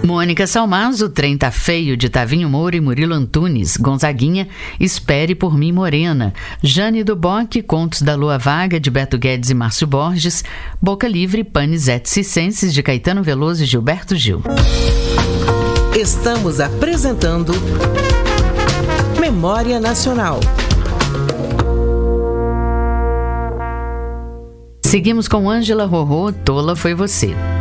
Mônica Salmazo, O Trem Tá Feio, de Tavinho Moura e Murilo Antunes. Gonzaguinha, Espere por Mim, Morena. Jane do Bock, Contos da Lua Vaga, de Beto Guedes e Márcio Borges. Boca Livre, Panis et Circenses, de Caetano Veloso e Gilberto Gil. Estamos apresentando Memória Nacional. Seguimos com Ângela Rorô, Tola Foi Você.